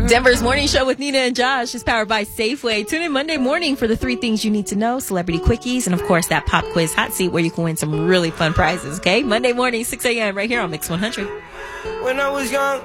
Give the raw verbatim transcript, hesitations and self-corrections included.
Denver's Morning Show with Nina and Josh is powered by Safeway. Tune in Monday morning for the three things you need to know, celebrity quickies, and of course that pop quiz hot seat where you can win some really fun prizes, okay? Monday morning, six a.m. right here on Mix one hundred. When I was young,